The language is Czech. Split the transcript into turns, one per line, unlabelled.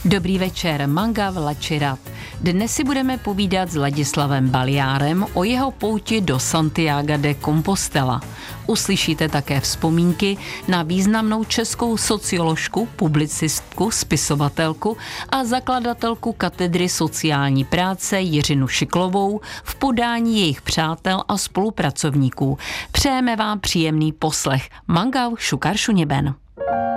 Dobrý večer, Manga Vlačirat. Dnes si budeme povídat s Ladislavem Baliárem o jeho pouti do Santiaga de Compostela. Uslyšíte také vzpomínky na významnou českou socioložku, publicistku, spisovatelku a zakladatelku katedry sociální práce Jiřinu Šiklovou v podání jejich přátel a spolupracovníků. Přejeme vám příjemný poslech. Mangau Šukar Šuněben.